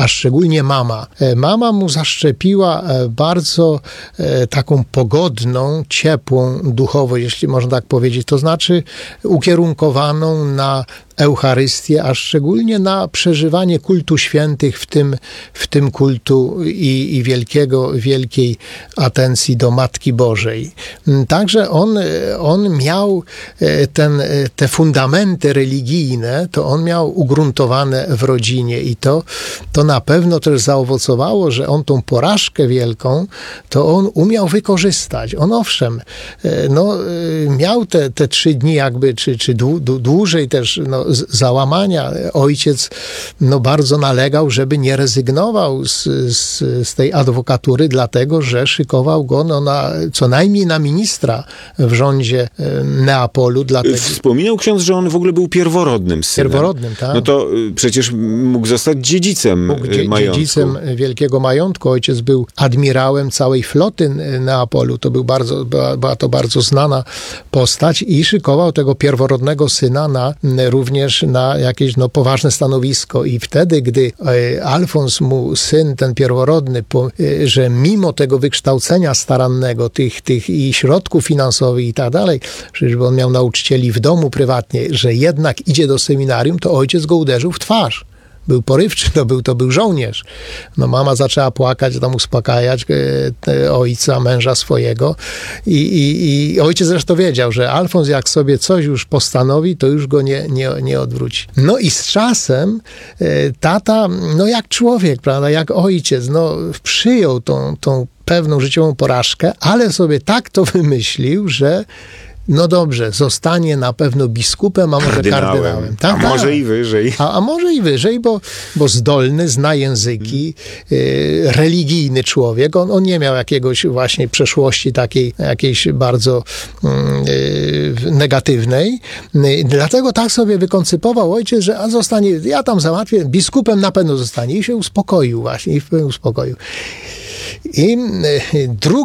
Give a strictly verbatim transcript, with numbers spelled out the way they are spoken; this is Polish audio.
a szczególnie mama. Mama mu zaszczepiła bardzo taką pogodną, ciepłą duchowość, jeśli można tak powiedzieć, to znaczy ukierunkowaną na Eucharystię, a szczególnie na przeżywanie kultu świętych, w tym, w tym kultu i, i wielkiego, wielkiej atencji do Matki Bożej. Także on, on miał ten, te fundamenty religijne, to on miał ugruntowane w rodzinie i to, to na pewno też zaowocowało, że on tą porażkę wielką, to on umiał wykorzystać. On owszem, no, miał te, te trzy dni jakby, czy, czy dłu, dłużej też, no, załamania. Ojciec no, bardzo nalegał, żeby nie rezygnował z, z, z tej adwokatury, dlatego, że szykował go no, na, co najmniej na ministra w rządzie Neapolu. Dlatego... Wspominał ksiądz, że on w ogóle był pierworodnym synem. Pierworodnym, tak. No to przecież mógł zostać dziedzicem mógł dzie- majątku. Dziedzicem wielkiego majątku. Ojciec był admirałem całej floty Neapolu. To był bardzo, była, była to bardzo znana postać i szykował tego pierworodnego syna na również na jakieś no, poważne stanowisko. I wtedy, gdy Alfons, mu syn, ten pierworodny, po, że mimo tego wykształcenia starannego, tych, tych i środków finansowych i tak dalej, przecież on miał nauczycieli w domu prywatnie, że jednak idzie do seminarium, to ojciec go uderzył w twarz. Był porywczy, to był, to był żołnierz. No mama zaczęła płakać, tam uspokajać e, ojca, męża swojego i, i, i ojciec zresztą wiedział, że Alfons jak sobie coś już postanowi, to już go nie, nie, nie odwróci. No i z czasem e, tata, no jak człowiek, prawda, jak ojciec, no przyjął tą, tą pewną życiową porażkę, ale sobie tak to wymyślił, że no dobrze, zostanie na pewno biskupem, a może kardynałem. kardynałem. Tak, a może tak. i wyżej. A, a może i wyżej, bo, bo zdolny, zna języki, y, religijny człowiek. On, on nie miał jakiegoś właśnie przeszłości takiej jakiejś bardzo y, negatywnej. Y, dlatego tak sobie wykoncypował ojciec, że a zostanie, ja tam załatwię, biskupem na pewno zostanie. I się uspokoił właśnie, i w pełni uspokoił. I drugi